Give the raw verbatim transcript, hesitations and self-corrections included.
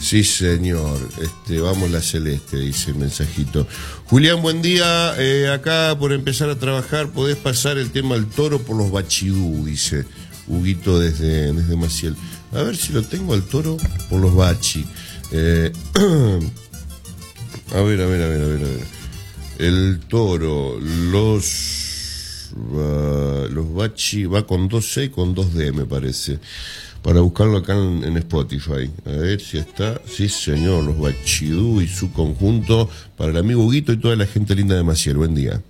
Sí, señor. Este, vamos la celeste, dice el mensajito. Julián, buen día. Eh, acá por empezar a trabajar podés pasar el tema al toro por los bachidú, dice Huguito desde, desde Maciel. A ver si lo tengo al toro por los bachi. Eh, a ver, a ver, a ver, a ver, a ver. El toro, los uh, los bachi va con dos C y con dos D, me parece. Para buscarlo acá en, en Spotify. A ver si está. Sí, señor, los bachidú y su conjunto. Para el amigo Huguito y toda la gente linda de Maciel. Buen día.